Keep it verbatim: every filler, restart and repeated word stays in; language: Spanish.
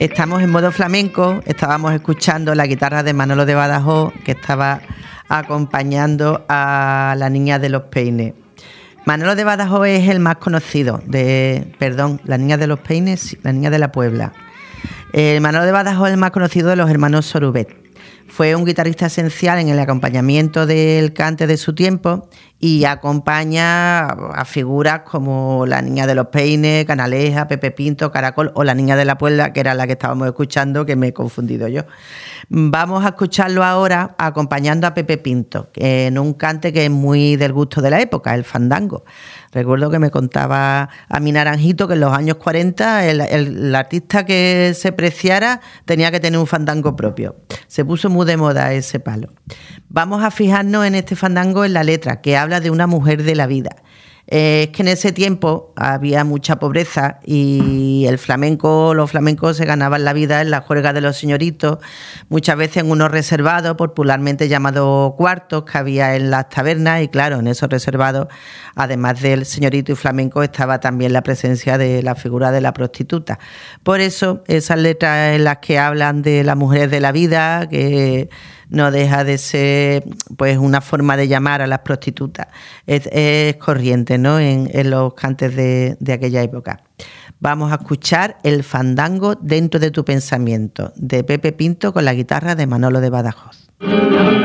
Estamos en modo flamenco, estábamos escuchando la guitarra de Manolo de Badajoz, que estaba acompañando a la Niña de los Peines. Manolo de Badajoz es el más conocido, de, perdón, la Niña de los Peines, la Niña de la Puebla. Eh, Manolo de Badajoz es el más conocido de los hermanos Sorubet. Fue un guitarrista esencial en el acompañamiento del cante de su tiempo y acompaña a figuras como la Niña de los Peines, Canaleja, Pepe Pinto, Caracol o la Niña de la Puebla, que era la que estábamos escuchando, que me he confundido yo. Vamos a escucharlo ahora acompañando a Pepe Pinto, en un cante que es muy del gusto de la época, el fandango. Recuerdo que me contaba a mi naranjito que en los años cuarenta el, el, el artista que se preciara tenía que tener un fandango propio. Se puso muy de moda ese palo. Vamos a fijarnos en este fandango en la letra, que habla de una mujer de la vida. Eh, es que en ese tiempo había mucha pobreza y el flamenco, los flamencos se ganaban la vida en la juerga de los señoritos, muchas veces en unos reservados, popularmente llamados cuartos, que había en las tabernas, y claro, en esos reservados, además del señorito y flamenco, estaba también la presencia de la figura de la prostituta. Por eso, esas letras en las que hablan de las mujeres de la vida, que no deja de ser pues una forma de llamar a las prostitutas. Es, es corriente, ¿no?, en, en los cantes de, de aquella época. Vamos a escuchar el fandango Dentro de tu pensamiento, de Pepe Pinto con la guitarra de Manolo de Badajoz.